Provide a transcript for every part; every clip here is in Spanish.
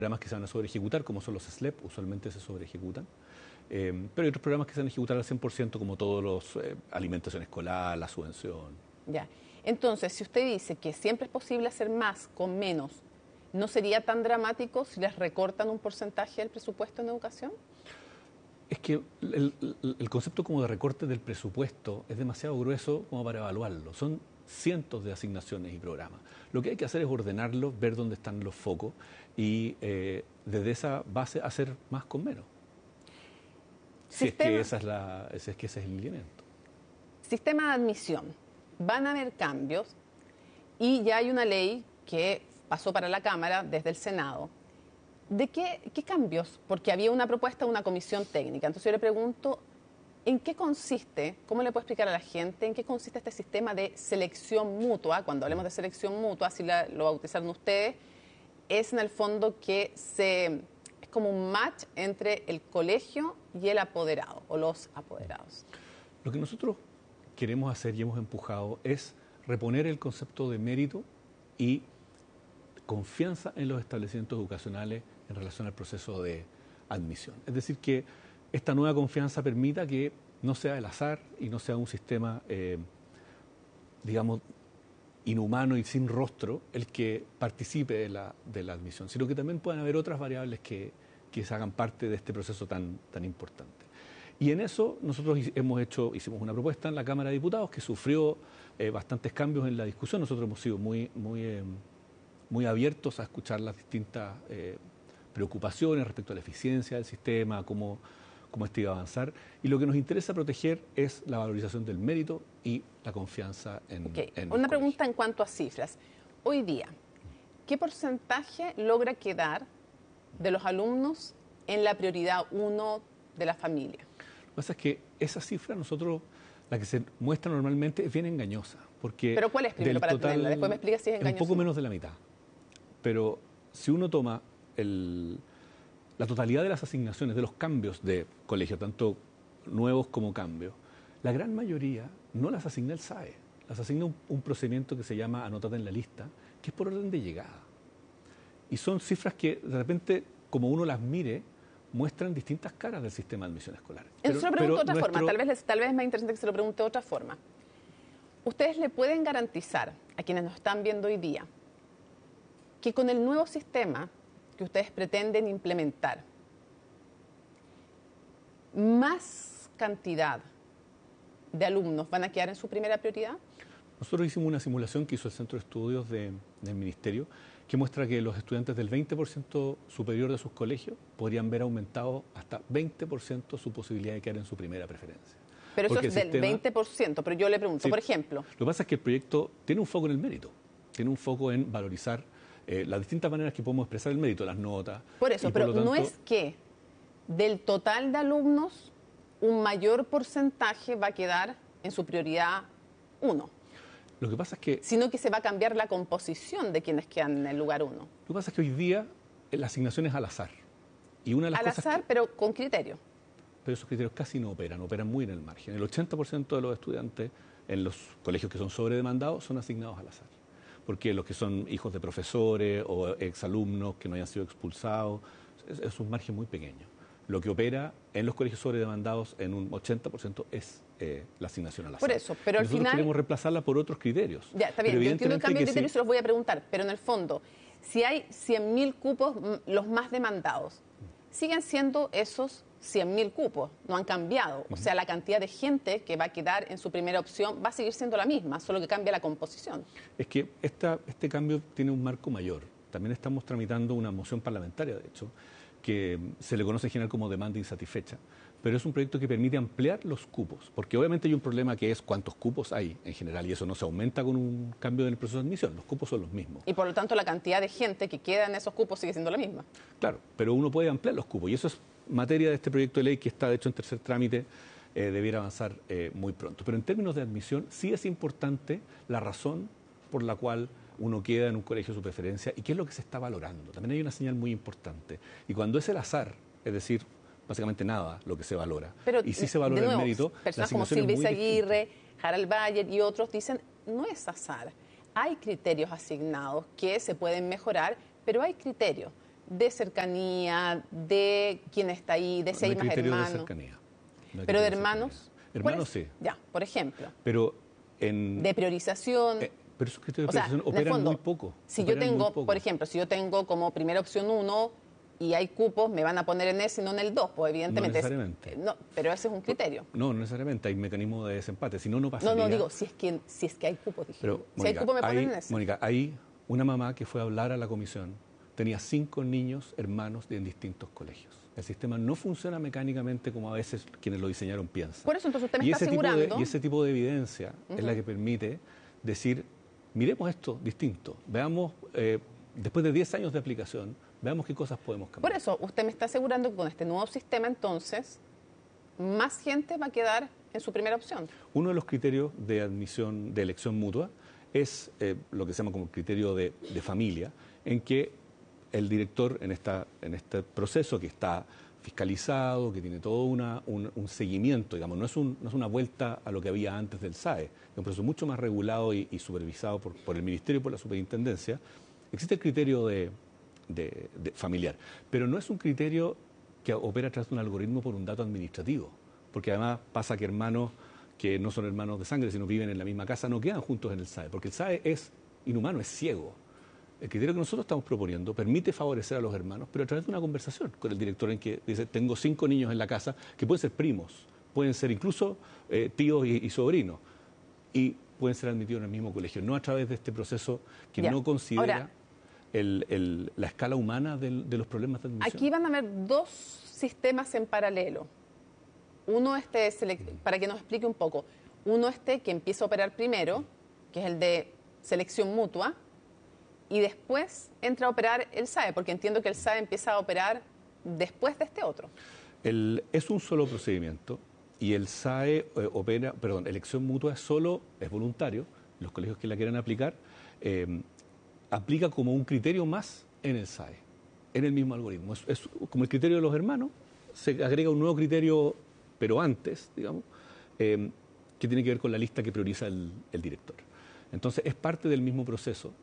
programas que se van a sobreejecutar, como son los SLEP, usualmente se sobreejecutan. Pero hay otros programas que se van a ejecutar al 100%, como todos los alimentación escolar, la subvención. Ya. Entonces, si usted dice que siempre es posible hacer más con menos, ¿no sería tan dramático si les recortan un porcentaje del presupuesto en educación? Es que el concepto como de recorte del presupuesto es demasiado grueso como para evaluarlo. Son cientos de asignaciones y programas. Lo que hay que hacer es ordenarlos, ver dónde están los focos y desde esa base hacer más con menos. Si es que ese es el lineamiento. Sistema de admisión. Van a haber cambios y ya hay una ley que pasó para la Cámara desde el Senado. ¿De qué cambios? Porque había una propuesta de una comisión técnica. Entonces yo le pregunto, ¿en qué consiste, cómo le puedo explicar a la gente, en qué consiste este sistema de selección mutua? Cuando hablemos de selección mutua, así lo bautizaron ustedes, es en el fondo que es como un match entre el colegio y el apoderado o los apoderados. Lo que nosotros queremos hacer y hemos empujado es reponer el concepto de mérito y confianza en los establecimientos educacionales en relación al proceso de admisión. Es decir, que esta nueva confianza permita que no sea el azar y no sea un sistema, digamos, inhumano y sin rostro el que participe de la admisión, sino que también puedan haber otras variables que se hagan parte de este proceso tan importante. Y en eso nosotros hicimos una propuesta en la Cámara de Diputados que sufrió bastantes cambios en la discusión. Nosotros hemos sido muy abiertos a escuchar las distintas preocupaciones respecto a la eficiencia del sistema, cómo este iba a avanzar. Y lo que nos interesa proteger es la valorización del mérito y la confianza en Una pregunta en cuanto a cifras. Hoy día, ¿qué porcentaje logra quedar de los alumnos en la prioridad 1 de la familia? Lo que pasa es que esa cifra la que se muestra normalmente es bien engañosa. Porque ¿pero cuál es primero para tenerla? Después me explica si es engañosa. Un poco menos de la mitad. Pero si uno toma la totalidad de las asignaciones, de los cambios de colegio, tanto nuevos como cambios, la gran mayoría no las asigna el SAE, las asigna un procedimiento que se llama anótate en la lista, que es por orden de llegada. Y son cifras que de repente, como uno las mire, muestran distintas caras del sistema de admisión escolar. Eso se lo pregunto de otra forma, tal vez es más interesante que se lo pregunte de otra forma. ¿Ustedes le pueden garantizar a quienes nos están viendo hoy día que con el nuevo sistema que ustedes pretenden implementar, más cantidad de alumnos van a quedar en su primera prioridad? Nosotros hicimos una simulación que hizo el Centro de Estudios del Ministerio que muestra que los estudiantes del 20% superior de sus colegios podrían ver aumentado hasta 20% su posibilidad de quedar en su primera preferencia. Pero eso es del 20%, pero yo le pregunto, sí, por ejemplo. Lo que pasa es que el proyecto tiene un foco en el mérito, tiene un foco en valorizar las distintas maneras que podemos expresar el mérito, las notas. Por eso, pero no es que del total de alumnos un mayor porcentaje va a quedar en su prioridad 1. Lo que pasa es que... Sino que se va a cambiar la composición de quienes quedan en el lugar 1. Lo que pasa es que hoy día la asignación es al azar. Y una de las al azar, pero con criterio. Pero esos criterios casi no operan muy en el margen. El 80% de los estudiantes en los colegios que son sobredemandados son asignados al azar. Porque los que son hijos de profesores o exalumnos que no hayan sido expulsados, es un margen muy pequeño. Lo que opera en los colegios sobredemandados en un 80% es la asignación al azar. Por eso, pero al nosotros final queremos reemplazarla por otros criterios. Ya, está bien, yo entiendo el cambio de criterio y se los voy a preguntar, pero en el fondo, si hay 100.000 cupos, los más demandados, siguen siendo esos 100.000 cupos, no han cambiado. O sea, la cantidad de gente que va a quedar en su primera opción va a seguir siendo la misma, solo que cambia la composición. Es que este cambio tiene un marco mayor. También estamos tramitando una moción parlamentaria, de hecho, que se le conoce en general como demanda insatisfecha, pero es un proyecto que permite ampliar los cupos, porque obviamente hay un problema que es cuántos cupos hay en general, y eso no se aumenta con un cambio en el proceso de admisión, los cupos son los mismos. Y por lo tanto la cantidad de gente que queda en esos cupos sigue siendo la misma. Claro, pero uno puede ampliar los cupos, y eso es materia de este proyecto de ley que está de hecho en tercer trámite, debiera avanzar muy pronto. Pero en términos de admisión sí es importante la razón por la cual uno queda en un colegio de su preferencia y qué es lo que se está valorando. También hay una señal muy importante. Y cuando es el azar, es decir, básicamente nada lo que se valora, pero, y sí se valora el mérito, personas como Silvia Aguirre, Harald Bayer y otros dicen, no es azar. Hay criterios asignados que se pueden mejorar, pero hay criterios. de cercanía, de quién está ahí, de si hay más criterio hermanos. de cercanía. No hay Pero de criterio hermanos. Hermanos sí. Ya, por ejemplo. Pero de priorización. Pero esos criterios de priorización operan fondo, muy poco. Si yo tengo, por ejemplo, si yo tengo como primera opción 1 y hay cupos, me van a poner en ese y no en el 2, pues evidentemente. No necesariamente. Pero ese es un criterio. No necesariamente. Hay mecanismo de desempate. Si no, no pasaría. No, digo, si es que hay cupos, dije. Pero, si Mónica, hay cupos, me ponen en ese. Mónica, hay una mamá que fue a hablar a la comisión. Tenía 5 niños, hermanos, en distintos colegios. El sistema no funciona mecánicamente como a veces quienes lo diseñaron piensan. Por eso, entonces, usted me está asegurando... Y ese tipo de evidencia es la que permite decir, miremos esto distinto, veamos, después de 10 años de aplicación, veamos qué cosas podemos cambiar. Por eso, usted me está asegurando que con este nuevo sistema, entonces, más gente va a quedar en su primera opción. Uno de los criterios de admisión, de elección mutua, es lo que se llama como criterio de familia, en que el director en este proceso que está fiscalizado, que tiene todo un seguimiento, digamos, no es una vuelta a lo que había antes del SAE, es un proceso mucho más regulado y supervisado por el Ministerio y por la Superintendencia. Existe el criterio de familiar, pero no es un criterio que opera a través de un algoritmo por un dato administrativo, porque además pasa que hermanos que no son hermanos de sangre, sino viven en la misma casa, no quedan juntos en el SAE, porque el SAE es inhumano, es ciego. El criterio que nosotros estamos proponiendo permite favorecer a los hermanos, pero a través de una conversación con el director en que dice, tengo 5 niños en la casa, que pueden ser primos, pueden ser incluso tíos y sobrinos, y pueden ser admitidos en el mismo colegio, no a través de este proceso que no considera la escala humana de los problemas de admisión. Aquí van a haber 2 sistemas en paralelo. Uno para que nos explique un poco, uno que empieza a operar primero, que es el de selección mutua, y después entra a operar el SAE, porque entiendo que el SAE empieza a operar después de este otro. Es un solo procedimiento y el SAE elección mutua es voluntario. Los colegios que la quieran aplicar, aplica como un criterio más en el SAE, en el mismo algoritmo. Es como el criterio de los hermanos, se agrega un nuevo criterio, pero antes, digamos, que tiene que ver con la lista que prioriza el director. Entonces, es parte del mismo proceso.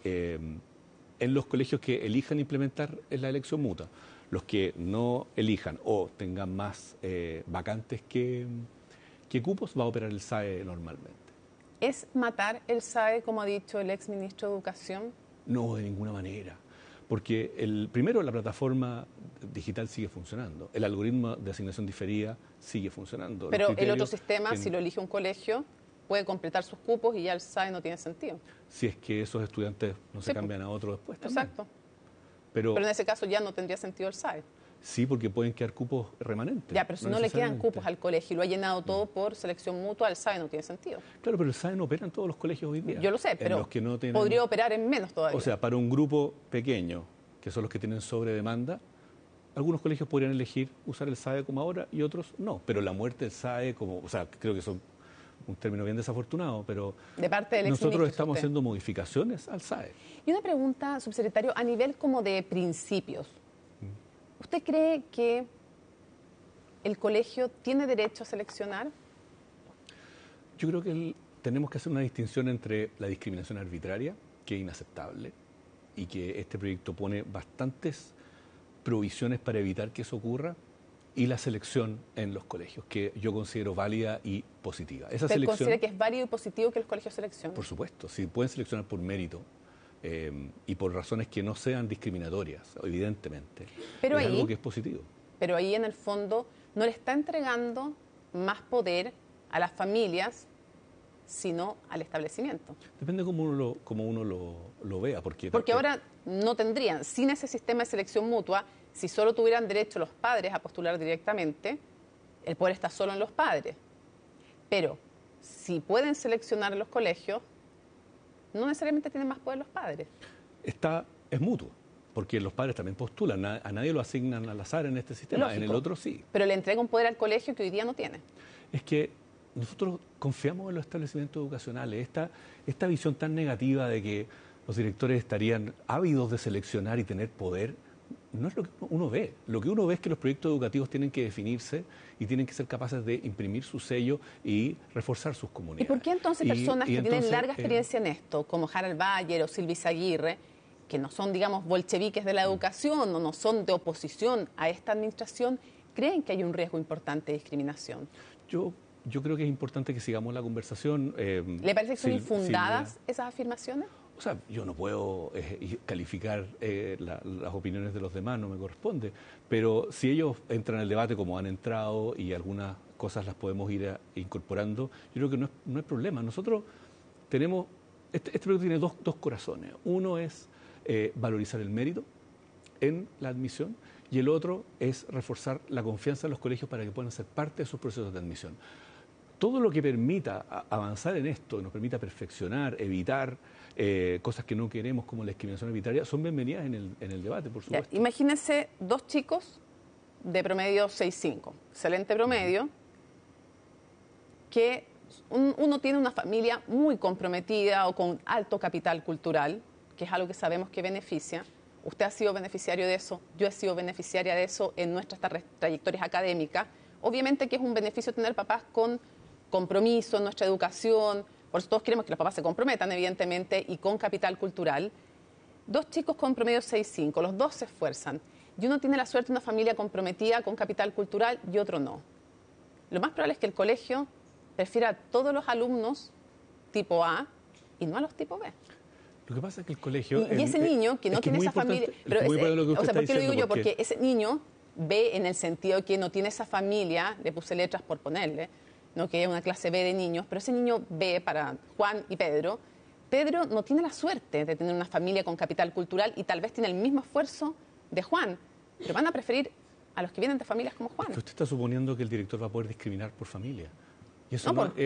En los colegios que elijan implementar la elección mutua. Los que no elijan o tengan más vacantes que cupos, va a operar el SAE normalmente. ¿Es matar el SAE, como ha dicho el ex ministro de Educación? No, de ninguna manera. Porque primero la plataforma digital sigue funcionando, el algoritmo de asignación diferida sigue funcionando. Pero el otro sistema, si lo elige un colegio, puede completar sus cupos y ya el SAE no tiene sentido. Si es que esos estudiantes no se cambian a otro después también. Exacto. Pero en ese caso ya no tendría sentido el SAE. Sí, porque pueden quedar cupos remanentes. Ya, pero si no le quedan cupos al colegio y lo ha llenado todo por selección mutua, el SAE no tiene sentido. Claro, pero el SAE no opera en todos los colegios hoy día. Yo lo sé, pero los que no tienen... podría operar en menos todavía. O sea, para un grupo pequeño, que son los que tienen sobredemanda, algunos colegios podrían elegir usar el SAE como ahora y otros no. Pero la muerte del SAE, creo que son un término bien desafortunado, pero de parte del nosotros estamos haciendo modificaciones al SAE. Y una pregunta, subsecretario, a nivel como de principios. ¿Usted cree que el colegio tiene derecho a seleccionar? Yo creo que tenemos que hacer una distinción entre la discriminación arbitraria, que es inaceptable, y que este proyecto pone bastantes provisiones para evitar que eso ocurra, y la selección en los colegios, que yo considero válida y positiva. ¿Usted considera que es válido y positivo que los colegios seleccionen? Por supuesto, sí, pueden seleccionar por mérito y por razones que no sean discriminatorias, evidentemente. Pero es algo que es positivo. Pero ahí, en el fondo, no le está entregando más poder a las familias, sino al establecimiento. Depende cómo uno lo vea. Porque ahora no tendrían, sin ese sistema de selección mutua, si solo tuvieran derecho los padres a postular directamente, el poder está solo en los padres. Pero si pueden seleccionar en los colegios, no necesariamente tienen más poder los padres. Es mutuo, porque los padres también postulan, a nadie lo asignan al azar en este sistema, lógico, en el otro sí. Pero le entrega un poder al colegio que hoy día no tiene. Es que nosotros confiamos en los establecimientos educacionales, esta visión tan negativa de que los directores estarían ávidos de seleccionar y tener poder, no es lo que uno ve. Lo que uno ve es que los proyectos educativos tienen que definirse y tienen que ser capaces de imprimir su sello y reforzar sus comunidades. ¿Y por qué entonces personas que tienen larga experiencia en esto, como Harald Bayer o Silvia Aguirre, que no son, digamos, bolcheviques de la educación o no son de oposición a esta administración, creen que hay un riesgo importante de discriminación? Yo creo que es importante que sigamos la conversación. ¿Le parece que son infundadas esas afirmaciones? O sea, yo no puedo calificar las opiniones de los demás, no me corresponde, pero si ellos entran al debate como han entrado y algunas cosas las podemos ir incorporando, yo creo que no es problema. Nosotros tenemos, este proyecto tiene dos corazones. Uno es valorizar el mérito en la admisión y el otro es reforzar la confianza en los colegios para que puedan ser parte de sus procesos de admisión. Todo lo que permita avanzar en esto, nos permita perfeccionar, evitar cosas que no queremos como la discriminación arbitraria, son bienvenidas en el debate, por supuesto. Ya, imagínense dos chicos de promedio 6.5, excelente promedio, que uno tiene una familia muy comprometida o con alto capital cultural, que es algo que sabemos que beneficia. Usted ha sido beneficiario de eso, yo he sido beneficiaria de eso en nuestras trayectorias académicas. Obviamente que es un beneficio tener papás con compromiso en nuestra educación, por eso todos queremos que los papás se comprometan, evidentemente, y con capital cultural. Dos chicos con promedio 6.5, los dos se esfuerzan, y uno tiene la suerte de una familia comprometida con capital cultural y otro no. Lo más probable es que el colegio prefiera a todos los alumnos tipo A y no a los tipo B. Lo que pasa es que el colegio... Y ese niño que no tiene esa familia... Pero o sea, ¿por qué lo digo yo? Porque ese niño ve en el sentido que no tiene esa familia, le puse letras por ponerle, ¿no? Que es una clase B de niños, pero ese niño B para Juan y Pedro no tiene la suerte de tener una familia con capital cultural y tal vez tiene el mismo esfuerzo de Juan, pero van a preferir a los que vienen de familias como Juan. Es que usted está suponiendo que el director va a poder discriminar por familia. Y eso no,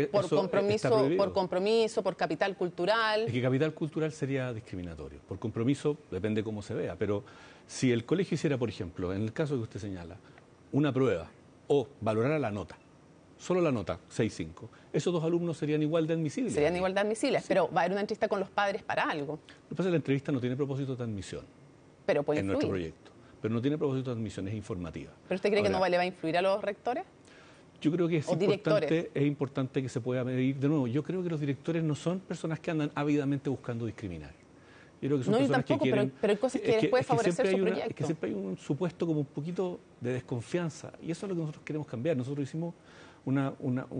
por compromiso, por capital cultural. Es que capital cultural sería discriminatorio. Por compromiso depende cómo se vea, pero si el colegio hiciera, por ejemplo, en el caso que usted señala, una prueba o valorara la nota, solo la nota, 6.5, esos dos alumnos serían igual de admisibles. Serían igual de admisibles, sí. Pero va a haber una entrevista con los padres para algo. Lo que pasa es que la entrevista no tiene propósito de admisión pero puede influir. Nuestro proyecto. Pero no tiene propósito de admisión, es informativa. ¿Pero usted cree que no le va a influir a los rectores? Yo creo que es importante que se pueda medir. De nuevo, yo creo que los directores no son personas que andan ávidamente buscando discriminar. Yo creo que son personas tampoco, que quieren... pero hay cosas que les puede favorecer su proyecto. Es que siempre hay un supuesto como un poquito de desconfianza y eso es lo que nosotros queremos cambiar. Nosotros hicimos una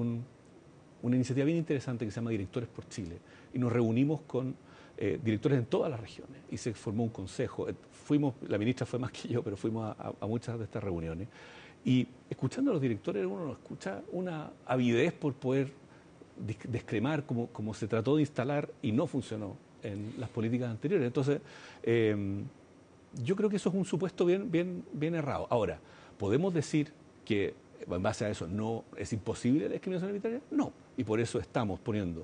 iniciativa bien interesante que se llama Directores por Chile y nos reunimos con directores en todas las regiones y se formó un consejo. La ministra fue más que yo, pero fuimos a muchas de estas reuniones. Y escuchando a los directores uno escucha una avidez por poder descremar como se trató de instalar y no funcionó en las políticas anteriores. Entonces, yo creo que eso es un supuesto bien errado. Ahora, ¿podemos decir que en base a eso no es imposible la discriminación arbitraria? No, y por eso estamos poniendo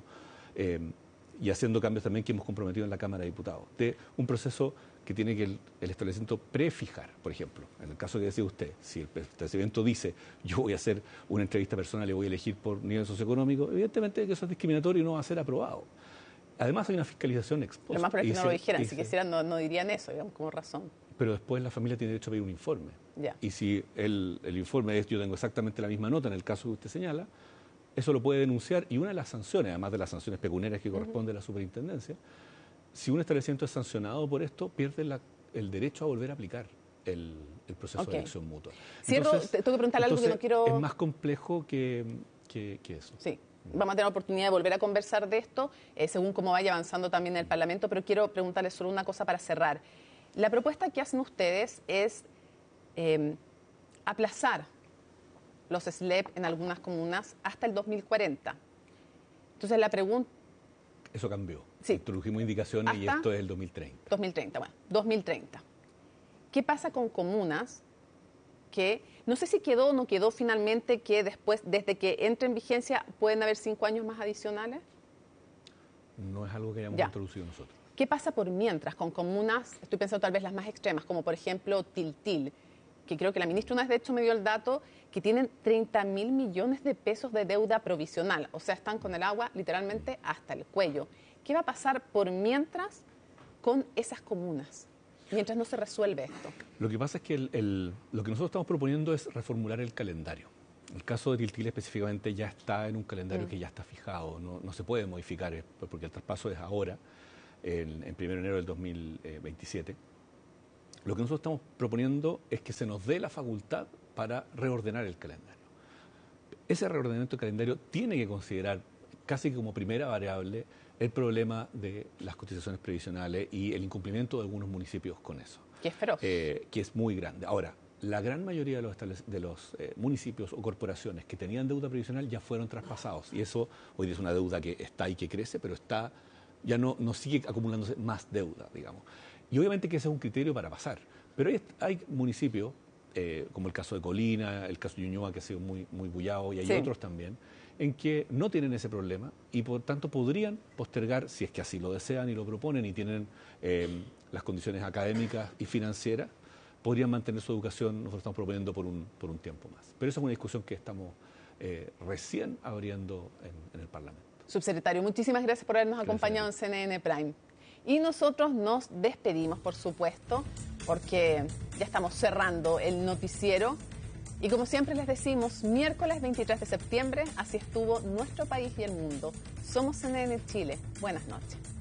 y haciendo cambios también que hemos comprometido en la Cámara de Diputados, de un proceso que tiene que el establecimiento prefijar, por ejemplo, en el caso que decía usted, si el establecimiento dice yo voy a hacer una entrevista personal y voy a elegir por nivel socioeconómico, evidentemente que eso es discriminatorio y no va a ser aprobado. Además hay una fiscalización ex post. Lo más probable es que no lo dijeran, si quisieran no dirían eso, digamos, como razón. Pero después la familia tiene derecho a pedir un informe. Ya. Y si el informe es yo tengo exactamente la misma nota en el caso que usted señala, eso lo puede denunciar y una de las sanciones, además de las sanciones pecuniarias que corresponde a la superintendencia, si un establecimiento es sancionado por esto, pierde el derecho a volver a aplicar el proceso de elección mutua. Cierro, tengo que preguntarle algo que no quiero... Es más complejo que eso. Sí. Vamos a tener la oportunidad de volver a conversar de esto, según cómo vaya avanzando también el Parlamento, pero quiero preguntarle solo una cosa para cerrar. La propuesta que hacen ustedes es aplazar los SLEP en algunas comunas hasta el 2040. Entonces la pregunta... Eso cambió. Sí. Introdujimos indicaciones y esto es el 2030. 2030, bueno, 2030. ¿Qué pasa con comunas que, no sé si quedó o no quedó finalmente, que después, desde que entre en vigencia, pueden haber 5 años más adicionales? No es algo que hayamos introducido nosotros. ¿Qué pasa por mientras con comunas, estoy pensando tal vez las más extremas, como por ejemplo Tiltil, que creo que la ministra una vez de hecho me dio el dato, que tienen 30.000 millones de pesos de deuda provisional, o sea, están con el agua literalmente hasta el cuello. ¿Qué va a pasar por mientras con esas comunas, mientras no se resuelve esto? Lo que pasa es que lo que nosotros estamos proponiendo es reformular el calendario. El caso de Tiltil específicamente ya está en un calendario que ya está fijado, no se puede modificar porque el traspaso es ahora. en 1 de enero del 2027. Lo que nosotros estamos proponiendo es que se nos dé la facultad para reordenar el calendario. Ese reordenamiento del calendario tiene que considerar casi como primera variable el problema de las cotizaciones previsionales y el incumplimiento de algunos municipios con eso. Que es feroz. Que es muy grande. Ahora, la gran mayoría de los municipios o corporaciones que tenían deuda previsional ya fueron traspasados. Y eso hoy es una deuda que está y que crece, pero ya no sigue acumulándose más deuda, digamos. Y obviamente que ese es un criterio para pasar. Pero hay municipios, como el caso de Colina, el caso de Ñuñoa, que ha sido muy, muy bullado, y hay otros también, en que no tienen ese problema y por tanto podrían postergar, si es que así lo desean y lo proponen y tienen las condiciones académicas y financieras, podrían mantener su educación. Nosotros estamos proponiendo por un tiempo más. Pero esa es una discusión que estamos recién abriendo en el Parlamento. Subsecretario, muchísimas gracias por habernos acompañado en CNN Prime. Y nosotros nos despedimos, por supuesto, porque ya estamos cerrando el noticiero. Y como siempre les decimos, miércoles 23 de septiembre, así estuvo nuestro país y el mundo. Somos CNN Chile. Buenas noches.